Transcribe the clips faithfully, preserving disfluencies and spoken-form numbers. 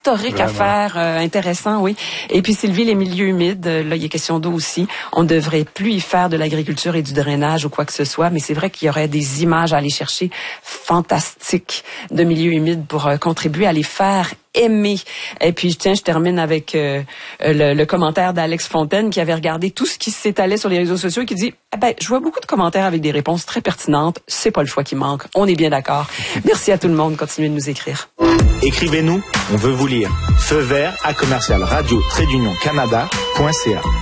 historique Vraiment. à faire, euh, intéressant, oui. Et puis Sylvie, les milieux humides, là, il y a question d'eau aussi. On ne devrait plus y faire de l'agriculture et du drainage ou quoi que ce soit, mais c'est vrai qu'il y aurait des images à aller chercher fantastiques de milieux humides pour euh, contribuer à les faire aimer. Et puis, tiens, je termine avec euh, le, le commentaire d'Alex Fontaine qui avait regardé tout ce qui s'étalait sur les réseaux sociaux et qui dit eh ben, je vois beaucoup de commentaires avec des réponses très pertinentes. C'est pas le choix qui manque. On est bien d'accord. Merci à tout le monde. Continuez de nous écrire. Écrivez-nous, on veut vous lire. Feu vert à commercial radio trait d'union canada point c a.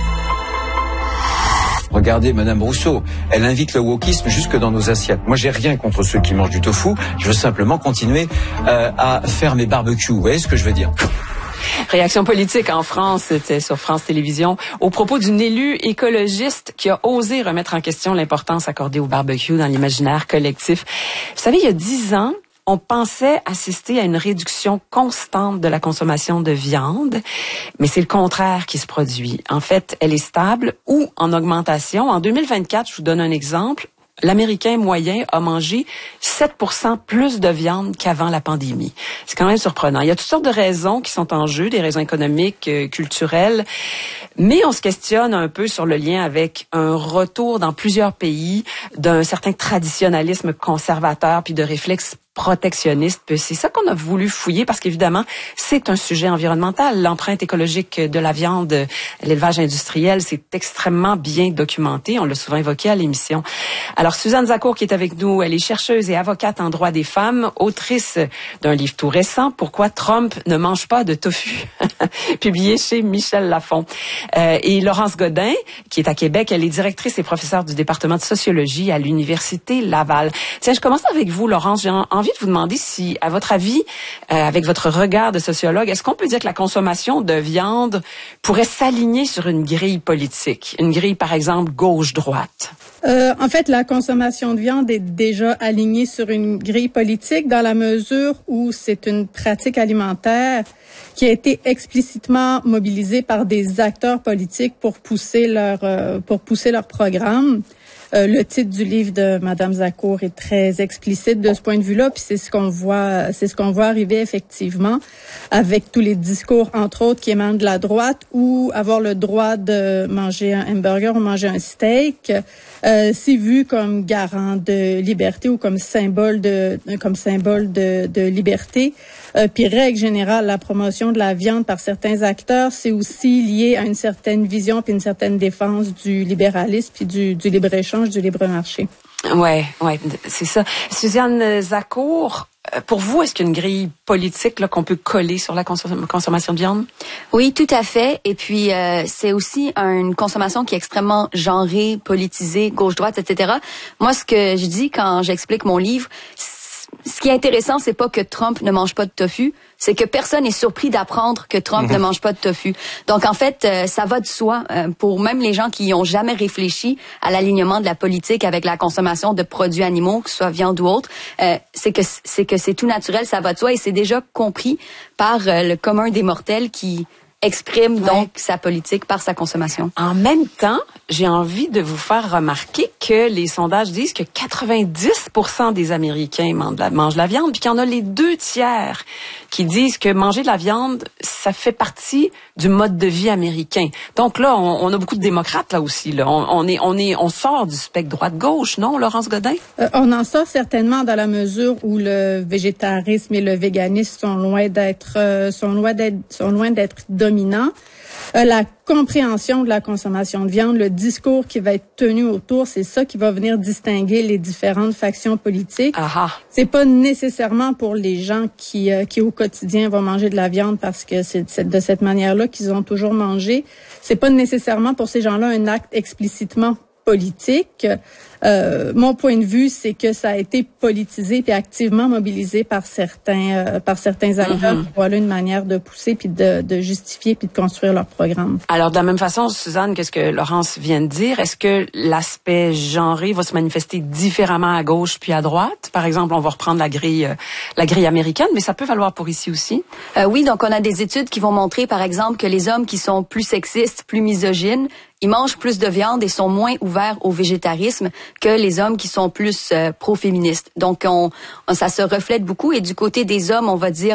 Regardez Madame Rousseau, elle invite le wokisme jusque dans nos assiettes. Moi, j'ai rien contre ceux qui mangent du tofu. Je veux simplement continuer euh, à faire mes barbecues. Vous voyez ce que je veux dire? Réaction politique en France, c'était sur France Télévisions, au propos d'une élue écologiste qui a osé remettre en question l'importance accordée au barbecue dans l'imaginaire collectif. Vous savez, il y a dix ans, on pensait assister à une réduction constante de la consommation de viande, mais c'est le contraire qui se produit. En fait, elle est stable ou en augmentation. En deux mille vingt-quatre, je vous donne un exemple, l'Américain moyen a mangé sept pour cent plus de viande qu'avant la pandémie. C'est quand même surprenant. Il y a toutes sortes de raisons qui sont en jeu, des raisons économiques, euh, culturelles, mais on se questionne un peu sur le lien avec un retour dans plusieurs pays d'un certain traditionnalisme conservateur puis de réflexes protectionniste. C'est ça qu'on a voulu fouiller parce qu'évidemment, c'est un sujet environnemental. L'empreinte écologique de la viande, l'élevage industriel, c'est extrêmement bien documenté. On l'a souvent évoqué à l'émission. Alors, Suzanne Zacour qui est avec nous, elle est chercheuse et avocate en droit des femmes, autrice d'un livre tout récent, Pourquoi Trump ne mange pas de tofu, publié chez Michel Lafon. Euh, et Laurence Godin, qui est à Québec, elle est directrice et professeure du département de sociologie à l'Université Laval. Tiens, je commence avec vous, Laurence. J'ai envie de vous demander si, à votre avis, euh, avec votre regard de sociologue, est-ce qu'on peut dire que la consommation de viande pourrait s'aligner sur une grille politique? Une grille, par exemple, gauche-droite? Euh, en fait, la consommation de viande est déjà alignée sur une grille politique dans la mesure où c'est une pratique alimentaire qui a été explicitement mobilisée par des acteurs politiques pour pousser leur, euh, pour pousser leur programme. Euh, le titre du livre de Madame Zacour est très explicite de ce point de vue-là, puis c'est ce qu'on voit, c'est ce qu'on voit arriver effectivement avec tous les discours, entre autres, qui émanent de la droite, ou avoir le droit de manger un hamburger ou manger un steak, euh, c'est vu comme garant de liberté ou comme symbole de, comme symbole de, de liberté. Euh, puis règle générale, la promotion de la viande par certains acteurs, c'est aussi lié à une certaine vision puis une certaine défense du libéralisme puis du, du libre-échange, du libre marché. Ouais, ouais, c'est ça. Suzanne Zacour, pour vous, est-ce qu'il y a une grille politique là qu'on peut coller sur la consom- consommation de viande? Oui, tout à fait. Et puis, euh, c'est aussi une consommation qui est extrêmement genrée, politisée, gauche-droite, et cetera. Moi, ce que je dis quand j'explique mon livre, ce qui est intéressant, c'est pas que Trump ne mange pas de tofu, c'est que personne n'est surpris d'apprendre que Trump mmh. ne mange pas de tofu. Donc, en fait, euh, ça va de soi euh, pour même les gens qui n'ont jamais réfléchi à l'alignement de la politique avec la consommation de produits animaux, que ce soit viande ou autre. Euh, c'est que c'est que c'est tout naturel, ça va de soi et c'est déjà compris par euh, le commun des mortels qui exprime donc ouais. sa politique par sa consommation. En même temps, j'ai envie de vous faire remarquer que les sondages disent que quatre-vingt-dix pour cent des Américains mangent de la, mangent de la viande, puis qu'il y en a les deux tiers qui disent que manger de la viande, ça fait partie du mode de vie américain. Donc là, on, on a beaucoup de démocrates là aussi. Là. On, on est, on est, on sort du spectre droite-gauche, non, Laurence Godin? Euh, on en sort certainement dans la mesure où le végétarisme et le véganisme sont loin d'être, euh, sont loin d'être, sont loin d'être dominants. Euh, la compréhension de la consommation de viande, le discours qui va être tenu autour, c'est ça qui va venir distinguer les différentes factions politiques. Aha. C'est pas nécessairement pour les gens qui, euh, qui au quotidien vont manger de la viande parce que c'est, c'est de cette manière-là qu'ils ont toujours mangé. C'est pas nécessairement pour ces gens-là un acte explicitement politique. Euh, mon point de vue, c'est que ça a été politisé et activement mobilisé par certains euh, par certains acteurs. Mm-hmm. Voilà une manière de pousser puis de, de justifier puis de construire leur programme. Alors de la même façon, Suzanne, qu'est-ce que Laurence vient de dire? Est-ce que l'aspect genré va se manifester différemment à gauche puis à droite? Par exemple, on va reprendre la grille euh, la grille américaine, mais ça peut valoir pour ici aussi. Euh, oui, donc on a des études qui vont montrer, par exemple, que les hommes qui sont plus sexistes, plus misogynes, ils mangent plus de viande et sont moins ouverts au végétarisme que les hommes qui sont plus euh, pro-féministes. Donc, on, on, ça se reflète beaucoup. Et du côté des hommes, on va dire,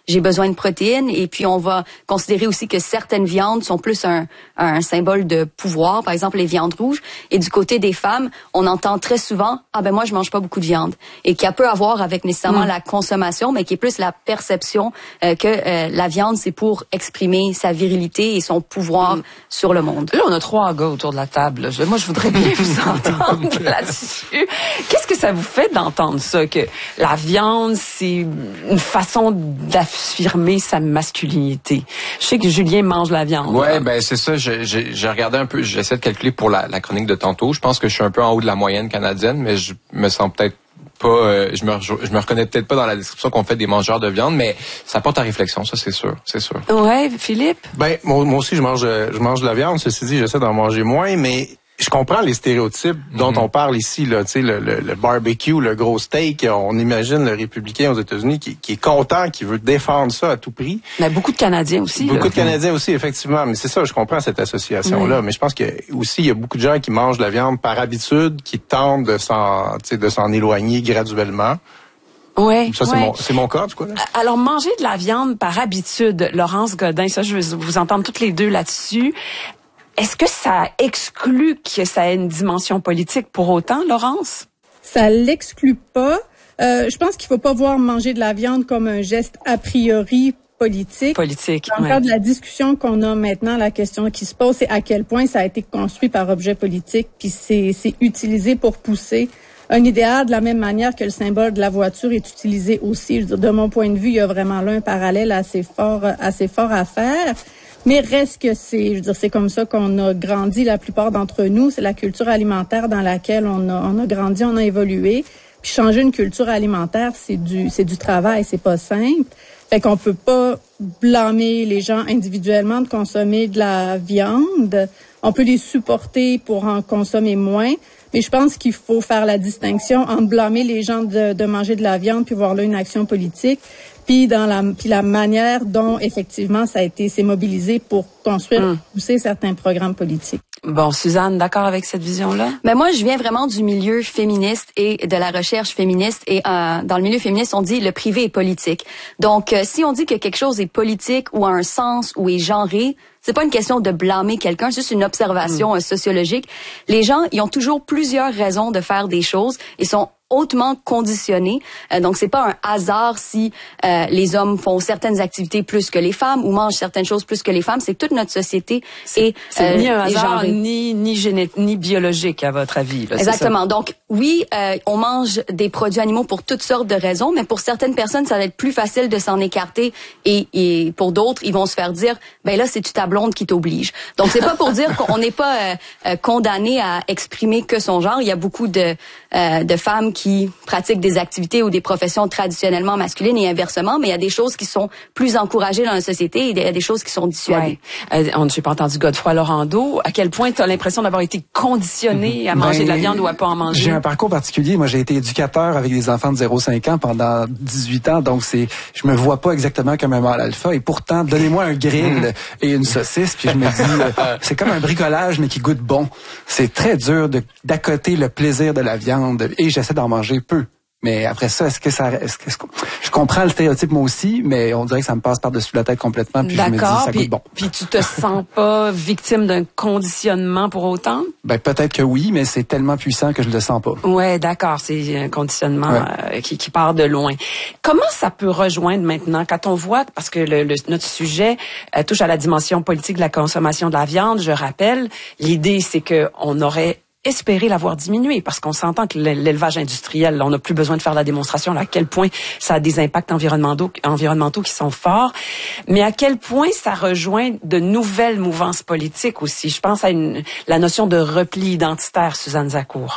j'ai besoin de protéines. Et puis, on va considérer aussi que certaines viandes sont plus un, un symbole de pouvoir, par exemple les viandes rouges. Et du côté des femmes, on entend très souvent, ah ben moi, je mange pas beaucoup de viande. Et qui a peu à voir avec nécessairement mmh. la consommation, mais qui est plus la perception euh, que euh, la viande, c'est pour exprimer sa virilité et son pouvoir mmh. sur le monde. Là, on a trois gars autour de la table. Je, moi, je voudrais bien vous entendre là-dessus. Qu'est-ce que ça vous fait d'entendre ça, que la viande, c'est une façon d'affirmer sa masculinité? Je sais que Julien mange la viande. Ouais, ben c'est ça. J'ai, j'ai, j'ai regardé un peu, j'essaie de calculer pour la, la chronique de tantôt. Je pense que je suis un peu en haut de la moyenne canadienne, mais je me sens peut-être pas, euh, je me je me reconnais peut-être pas dans la description qu'on fait des mangeurs de viande, mais ça porte à réflexion, ça c'est sûr, c'est sûr. Ouais, Philippe. Ben moi, moi aussi je mange je mange de la viande. Ceci dit, j'essaie d'en manger moins, mais je comprends les stéréotypes dont mm-hmm. on parle ici, là, tu sais, le, le, le barbecue, le gros steak. On imagine le républicain aux États-Unis qui, qui est content, qui veut défendre ça à tout prix. Mais beaucoup de Canadiens aussi. Beaucoup là. de Canadiens aussi, effectivement. Mais c'est ça, je comprends cette association-là. Oui. Mais je pense que aussi il y a beaucoup de gens qui mangent de la viande par habitude, qui tentent de s'en, tu sais, de s'en éloigner graduellement. Ouais, ça, c'est, ouais. mon, c'est mon cas, du coup. Là. Alors, manger de la viande par habitude, Laurence Godin, ça, je veux vous entendre toutes les deux là-dessus. Est-ce que ça exclut que ça ait une dimension politique pour autant, Laurence? Ça l'exclut pas. Euh, je pense qu'il faut pas voir manger de la viande comme un geste a priori politique. Politique, Dans le cadre de la discussion qu'on a maintenant, la question qui se pose, c'est à quel point ça a été construit par objet politique, puis c'est, c'est utilisé pour pousser un idéal de la même manière que le symbole de la voiture est utilisé aussi. Je veux dire, de mon point de vue, il y a vraiment là un parallèle assez fort, assez fort à faire. Mais reste que c'est, je veux dire, c'est comme ça qu'on a grandi la plupart d'entre nous. C'est la culture alimentaire dans laquelle on a, on a grandi, on a évolué. Puis changer une culture alimentaire, c'est du, c'est du travail, c'est pas simple. Fait qu'on peut pas blâmer les gens individuellement de consommer de la viande. On peut les supporter pour en consommer moins. Mais je pense qu'il faut faire la distinction entre blâmer les gens de, de manger de la viande puis voir là une action politique. Puis dans la puis la manière dont effectivement ça a été s'est mobilisé pour construire, mmh. pousser certains programmes politiques. Bon, Suzanne, d'accord avec cette vision-là? Ben moi, je viens vraiment du milieu féministe et de la recherche féministe. Et euh, dans le milieu féministe, on dit le privé est politique. Donc, euh, si on dit que quelque chose est politique ou a un sens ou est genré, c'est pas une question de blâmer quelqu'un, c'est juste une observation mmh. sociologique. Les gens, ils ont toujours plusieurs raisons de faire des choses et sont hautement conditionnés. Euh, donc, c'est pas un hasard si euh, les hommes font certaines activités plus que les femmes ou mangent certaines choses plus que les femmes. C'est que toute notre société c'est, est c'est euh, ni un hasard, genrée. ni ni géné- ni biologique à votre avis. Là, Exactement. C'est ça? Donc, oui, euh, on mange des produits animaux pour toutes sortes de raisons, mais pour certaines personnes, ça va être plus facile de s'en écarter et, et pour d'autres, ils vont se faire dire, ben là, c'est ta blonde qui t'oblige. Donc, c'est pas pour dire qu'on n'est pas euh, euh, condamné à exprimer que son genre. Il y a beaucoup de euh, de femmes qui pratiquent des activités ou des professions traditionnellement masculines et inversement, mais il y a des choses qui sont plus encouragées dans la société et il y a des choses qui sont dissuadées. Ouais. Euh, on j'ai pas entendu Godefroy Laurando. À quel point tu as l'impression d'avoir été conditionné à manger ben, de la viande ou à pas en manger? J'ai un parcours particulier. Moi, j'ai été éducateur avec des enfants de zéro à cinq ans pendant dix-huit ans, donc c'est, je me vois pas exactement comme un mâle alpha. Et pourtant, donnez-moi un grill et une saucisse, puis je me dis, euh, c'est comme un bricolage mais qui goûte bon. C'est très dur de d'accoter le plaisir de la viande et j'essaie d'en manger peu. Mais après ça, est-ce que ça, est-ce que je comprends le stéréotype moi aussi, mais on dirait que ça me passe par-dessus la tête complètement. Puis D'accord, je me dis, ça puis, goûte bon. Puis tu te sens pas victime d'un conditionnement pour autant? Ben peut-être que oui, mais c'est tellement puissant que je le sens pas. Ouais, d'accord, c'est un conditionnement ouais. euh, qui, qui part de loin. Comment ça peut rejoindre maintenant quand on voit, parce que le, le, notre sujet euh, touche à la dimension politique de la consommation de la viande. Je rappelle, l'idée c'est que on aurait espérer l'avoir diminué, parce qu'on s'entend que l'élevage industriel, on n'a plus besoin de faire la démonstration là, à quel point ça a des impacts environnementaux, environnementaux qui sont forts, mais à quel point ça rejoint de nouvelles mouvances politiques aussi. Je pense à une, la notion de repli identitaire, Suzanne Zacour.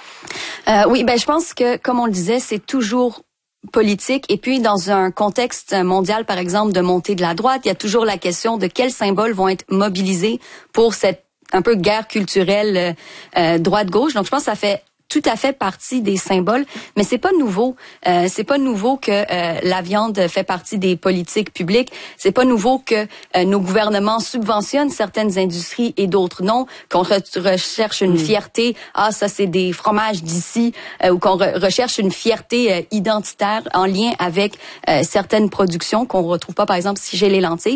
Euh, oui, ben je pense que, comme on le disait, c'est toujours politique. Et puis, dans un contexte mondial, par exemple, de montée de la droite, il y a toujours la question de quels symboles vont être mobilisés pour cette un peu guerre culturelle euh, droite-gauche. Donc, je pense que ça fait tout à fait partie des symboles, mais c'est pas nouveau. Euh, c'est pas nouveau que euh, la viande fait partie des politiques publiques. C'est pas nouveau que euh, nos gouvernements subventionnent certaines industries et d'autres non. Qu'on re- recherche une mmh. fierté, ah ça c'est des fromages d'ici, euh, ou qu'on re- recherche une fierté euh, identitaire en lien avec euh, certaines productions qu'on retrouve pas, par exemple, si j'ai les lentilles.